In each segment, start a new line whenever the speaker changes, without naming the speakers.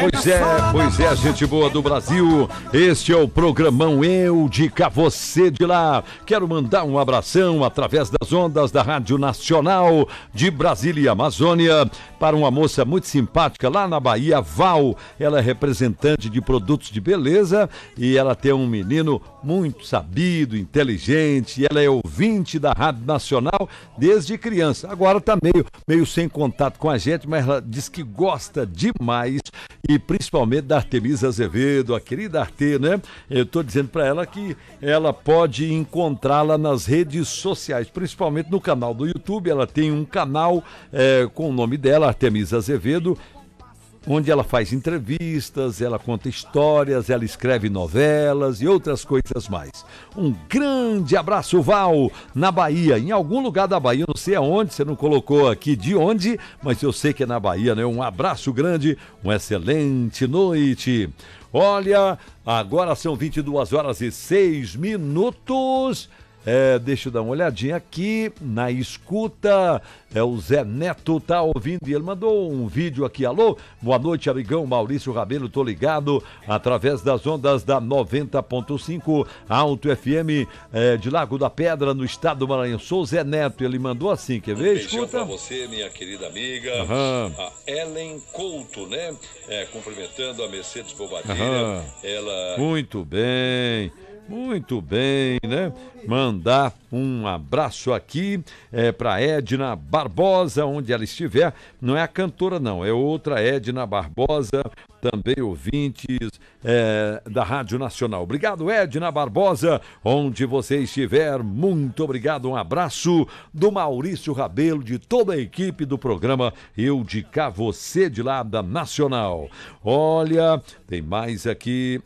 Pois é, gente boa do Brasil, este é o programão Eu de Cá, Você de Lá. Quero mandar um abração através das ondas da Rádio Nacional de Brasília e Amazônia para uma moça muito simpática lá na Bahia, Val. Ela é representante de produtos de beleza e ela tem um menino muito sabido, inteligente, e ela é ouvinte da Rádio Nacional desde criança. Agora está meio sem contato com a gente, mas ela diz que gosta demais, e principalmente da Artemisa Azevedo, a querida Arte, né? Eu estou dizendo para ela que ela pode encontrá-la nas redes sociais, principalmente no canal do YouTube. Ela tem um canal com o nome dela, Artemisa Azevedo, onde ela faz entrevistas, ela conta histórias, ela escreve novelas e outras coisas mais. Um grande abraço, Val, na Bahia, em algum lugar da Bahia, não sei aonde, você não colocou aqui de onde, mas eu sei que é na Bahia, né? Um abraço grande, uma excelente noite. Olha, agora são 22h06. Deixa eu dar uma olhadinha aqui na escuta. O Zé Neto tá ouvindo e ele mandou um vídeo aqui. Alô, boa noite, amigão Maurício Rabelo, tô ligado através das ondas da 90.5 Alto FM de Lago da Pedra, no estado do Maranhão. Sou o Zé Neto, ele mandou assim, quer ver? Escuta.
Pra você, minha querida amiga, a Ellen Couto, né? Cumprimentando a Mercedes Bobadilha. Ela...
Muito bem, né? Mandar um abraço aqui para Edna Barbosa, onde ela estiver. Não é a cantora, não, é outra Edna Barbosa, também ouvintes da Rádio Nacional. Obrigado, Edna Barbosa, onde você estiver. Muito obrigado, um abraço do Maurício Rabelo, de toda a equipe do programa Eu de Cá, Você de Lá, da Nacional. Olha, tem mais aqui.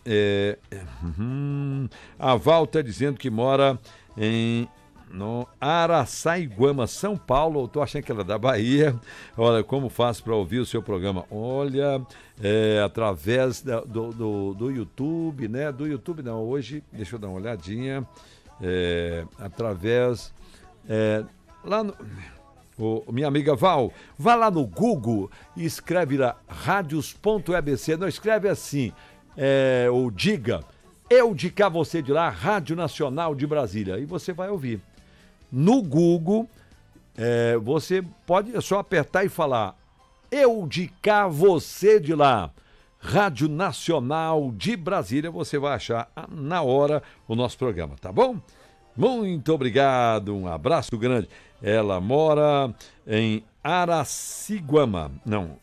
A Val está dizendo que mora no Araçaiguama, São Paulo. Eu tô achando que ela é da Bahia. Olha, como faço para ouvir o seu programa? Olha, através do YouTube, né? Do YouTube não, hoje, deixa eu dar uma olhadinha. Através... lá no... minha amiga Val, vá lá no Google e escreve lá, radios.ebc. Não, escreve assim, ou diga... Eu de Cá, Você de Lá, Rádio Nacional de Brasília. E você vai ouvir. No Google, você pode só apertar e falar Eu de Cá, Você de Lá, Rádio Nacional de Brasília. Você vai achar na hora o nosso programa, tá bom? Muito obrigado, um abraço grande. Ela mora em Araçariguama,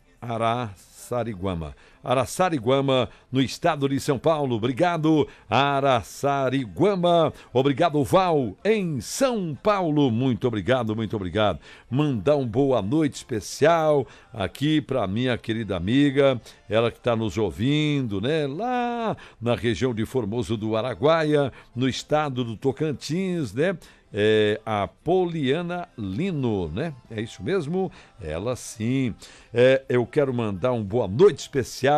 no estado de São Paulo. Obrigado, Araçariguama. Obrigado, Val, em São Paulo. Muito obrigado, muito obrigado. Mandar um boa noite especial aqui para minha querida amiga, ela que está nos ouvindo, né? Lá na região de Formoso do Araguaia, no estado do Tocantins, né? A Poliana Lino, né? É isso mesmo? Ela sim. Eu quero mandar um boa noite especial